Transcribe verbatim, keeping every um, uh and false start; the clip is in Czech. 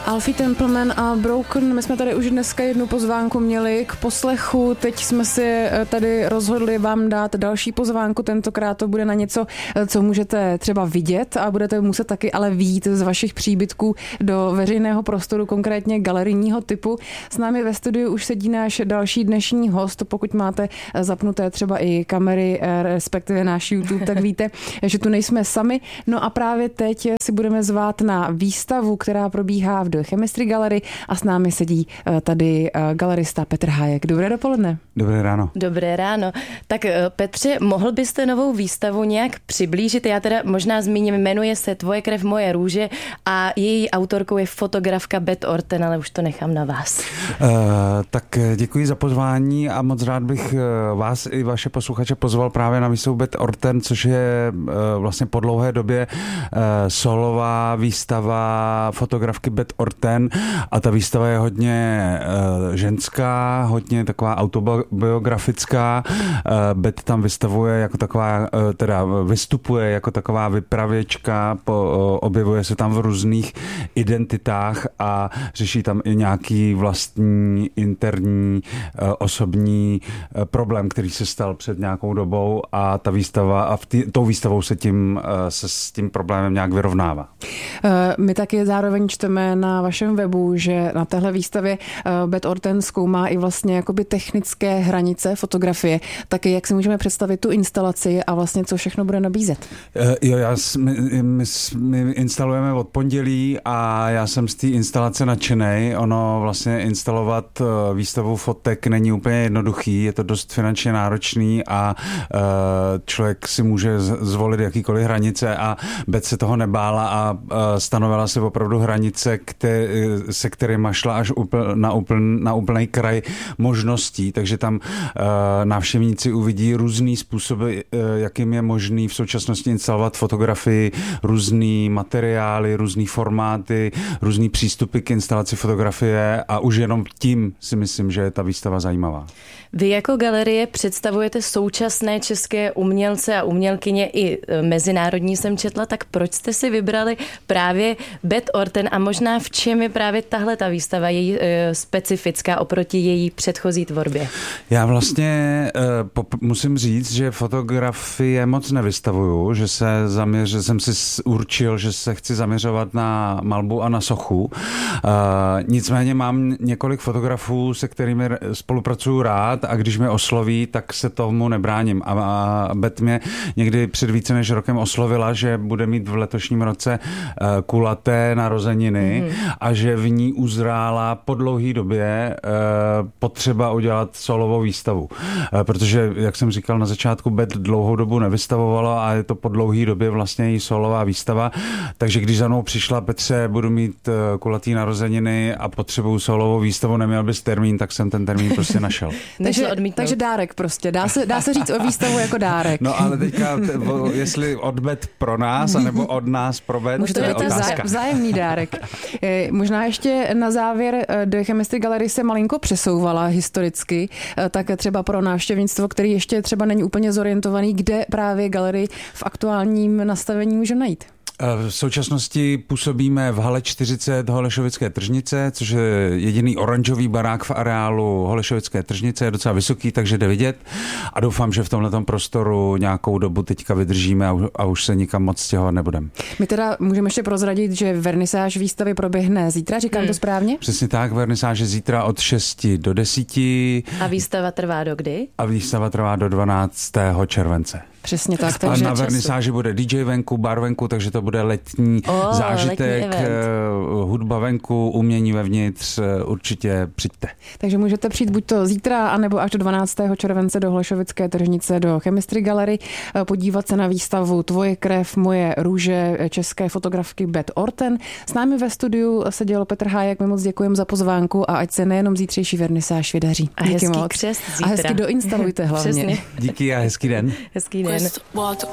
Alfie Templeman a Broken, my jsme tady už dneska jednu pozvánku měli k poslechu, teď jsme si tady rozhodli vám dát další pozvánku, tentokrát to bude na něco, co můžete třeba vidět a budete muset taky ale vyjít z vašich příbytků do veřejného prostoru, konkrétně galerijního typu. S námi ve studiu už sedí náš další dnešní host, pokud máte zapnuté třeba i kamery, respektive náš YouTube, tak víte, že tu nejsme sami. No a právě teď si budeme zvát na výstavu, která probíhá v The Chemistry Gallery a s námi sedí tady galerista Petr Hájek. Dobré dopoledne. Dobré ráno. Dobré ráno. Tak Petře, mohl byste novou výstavu nějak přiblížit? Já teda možná zmíním, jmenuje se Tvoje krev, moje růže a její autorkou je fotografka Beth Orton, ale už to nechám na vás. Uh, tak děkuji za pozvání a moc rád bych vás i vaše posluchače pozval právě na výstavu Beth Orton, což je uh, vlastně po dlouhé době uh, solová výstava fotografky Beth Orton a ta výstava je hodně uh, ženská, hodně taková autobiografická. Uh, Beth tam vystavuje jako taková, uh, teda vystupuje jako taková vypravěčka, po, uh, objevuje se tam v různých identitách a řeší tam i nějaký vlastní, interní, uh, osobní uh, problém, který se stal před nějakou dobou a ta výstava a v tý, tou výstavou se tím uh, se s tím problémem nějak vyrovnává. Uh, my taky zároveň čteme na vašem webu, že na téhle výstavě uh, Beth Orton zkoumá i vlastně jakoby technické hranice fotografie. Taky jak si můžeme představit tu instalaci a vlastně co všechno bude nabízet? Uh, jo, já, my, my, my instalujeme od pondělí a já jsem z té instalace nadšenej. Ono vlastně instalovat výstavu fotek není úplně jednoduchý, je to dost finančně náročný a uh, člověk si může zvolit jakýkoliv hranice a Beth se toho nebála a uh, stanovila si opravdu hranice, které, se kterýma šla až úpl, na, úpl, na úplný kraj možností, takže tam uh, návštěvníci uvidí různý způsoby, uh, jakým je možný v současnosti instalovat fotografii, různý materiály, různý formáty, různý přístupy k instalaci fotografie a už jenom tím si myslím, že je ta výstava zajímavá. Vy jako galerie představujete současné české umělce a umělkyně i mezinárodní jsem četla, tak proč jste si vybrali právě Beth Orton a možná v čem je právě tahle ta výstava její e, specifická oproti její předchozí tvorbě? Já vlastně e, pop, musím říct, že fotografie moc nevystavuju, že se zaměř, že jsem si určil, že se chci zaměřovat na malbu a na sochu. E, nicméně mám několik fotografů, se kterými spolupracuju rád a když mě osloví, tak se tomu nebráním. A, a Beth mě někdy před více než rokem oslovila, že bude mít v letošním roce uh, kulaté narozeniny mm-hmm. a že v ní uzrála po dlouhé době uh, potřeba udělat solovou výstavu. Uh, protože, jak jsem říkal na začátku, Beth dlouhou dobu nevystavovala a je to po dlouhé době vlastně její solová výstava. Takže když za mnou přišla Petře, budu mít uh, kulatý narozeniny a potřebuju solovou výstavu, neměl bys termín, tak jsem ten termín prostě našel. Takže, takže dárek prostě. Dá se, dá se říct o výstavu jako dárek. No ale teďka, jestli od Beth pro nás, anebo od nás pro Beth, to je otázka. Vzájemný dárek. Možná ještě na závěr, The Chemistry Gallery se malinko přesouvala historicky, tak třeba pro návštěvnictvo, který ještě třeba není úplně zorientovaný, kde právě galerii v aktuálním nastavení může najít. V současnosti působíme v hale čtyřicet Holešovické tržnice, což je jediný oranžový barák v areálu Holešovické tržnice, je docela vysoký, takže jde vidět a doufám, že v tomhletom prostoru nějakou dobu teďka vydržíme a už se nikam moc stěhovat nebudeme. My teda můžeme ještě prozradit, že vernisáž výstavy proběhne zítra, říkám hmm. to správně? Přesně tak, vernisáž je zítra od šesti do deseti. A výstava trvá do kdy? A výstava trvá do dvanáctého července. Přesně tak. Takže a na vernisáži bude dý džej venku, bar venku, takže to bude letní oh, zážitek, letní hudba venku, umění vevnitř, určitě přijďte. Takže můžete přijít buď to zítra, anebo až do dvanáctého července do Holešovické tržnice do Chemistry Gallery, podívat se na výstavu Tvoje krev, moje růže české fotografky Beth Orton. S námi ve studiu seděl Petr Hájek, my moc děkujeme za pozvánku a ať se nejenom zítřejší vernisáž vydaří. A hezký křest zítra. A hezky doinstalujte hlavně. Přesně. Díky a hezký den. Hezký den.